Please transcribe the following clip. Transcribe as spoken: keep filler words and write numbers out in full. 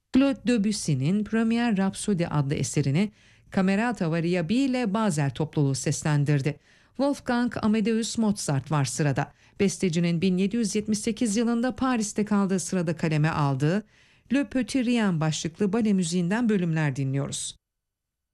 Claude Debussy'nin Premier Rhapsody adlı eserini Camerata Variabile Basel topluluğu seslendirdi. Wolfgang Amadeus Mozart var sırada. Bestecinin bin yedi yüz yetmiş sekiz yılında Paris'te kaldığı sırada kaleme aldığı Le Petit Rien başlıklı bale müziğinden bölümler dinliyoruz.